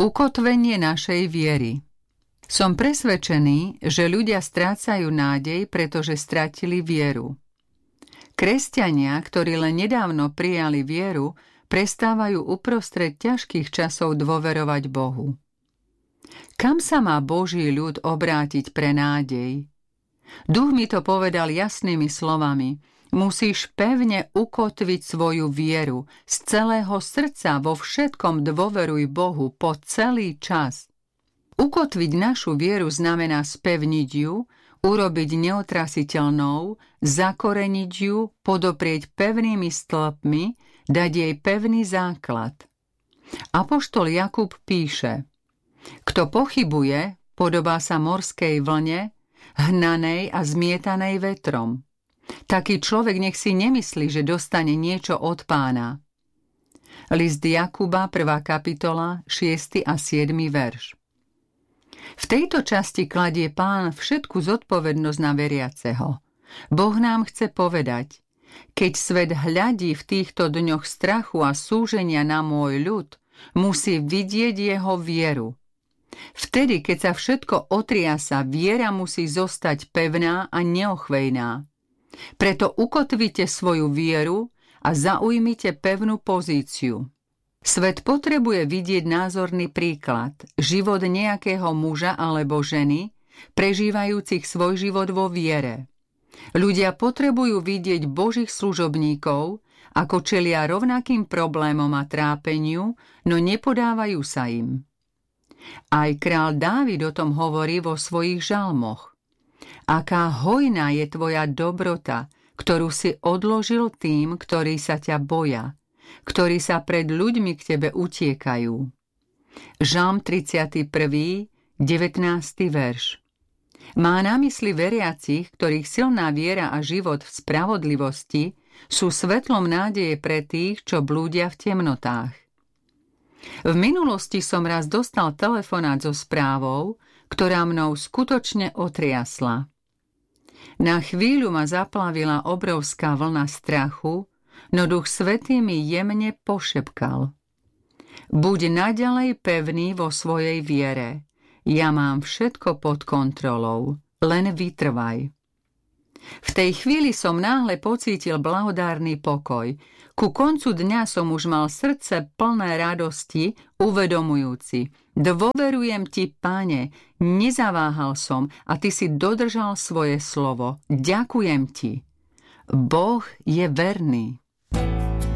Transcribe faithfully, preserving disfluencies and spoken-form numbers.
Ukotvenie našej viery. Som presvedčený, že ľudia strácajú nádej, pretože stratili vieru. Kresťania, ktorí len nedávno prijali vieru, prestávajú uprostred ťažkých časov dôverovať Bohu. Kam sa má Boží ľud obrátiť pre nádej? Duch mi to povedal jasnými slovami. Musíš pevne ukotviť svoju vieru, z celého srdca vo všetkom dôveruj Bohu po celý čas. Ukotviť našu vieru znamená spevniť ju, urobiť neotrasiteľnou, zakoreniť ju, podoprieť pevnými stĺpmi, dať jej pevný základ. Apoštol Jakub píše: Kto pochybuje, podobá sa morskej vlne, hnanej a zmietanej vetrom. Taký človek nech si nemyslí, že dostane niečo od Pána. List Jakuba, prvá kapitola, šiesty a siedmy verš. V tejto časti kladie Pán všetku zodpovednosť na veriaceho. Boh nám chce povedať: keď svet hľadí v týchto dňoch strachu a súženia na môj ľud, musí vidieť jeho vieru. Vtedy, keď sa všetko otriasa, viera musí zostať pevná a neochvejná. Preto ukotvite svoju vieru a zaujmite pevnú pozíciu. Svet potrebuje vidieť názorný príklad, život nejakého muža alebo ženy, prežívajúcich svoj život vo viere. Ľudia potrebujú vidieť Božích služobníkov, ako čelia rovnakým problémom a trápeniu, no nepodávajú sa im. Aj kráľ Dávid o tom hovorí vo svojich žalmoch. Aká hojná je tvoja dobrota, ktorú si odložil tým, ktorí sa ťa boja, ktorí sa pred ľuďmi k tebe utiekajú. Žalm tridsiaty prvý, devätnásty verš. Má na mysli veriacich, ktorých silná viera a život v spravodlivosti sú svetlom nádeje pre tých, čo blúdia v temnotách. V minulosti som raz dostal telefonát so správou, ktorá mnou skutočne otriasla. Na chvíľu ma zaplavila obrovská vlna strachu, no Duch Svätý mi jemne pošepkal: Buď naďalej pevný vo svojej viere. Ja mám všetko pod kontrolou, len vytrvaj. V tej chvíli som náhle pocítil blahodárny pokoj. Ku koncu dňa som už mal srdce plné radosti, uvedomujúci: dôverujem ti, Pane, nezaváhal som a ty si dodržal svoje slovo. Ďakujem ti. Boh je verný.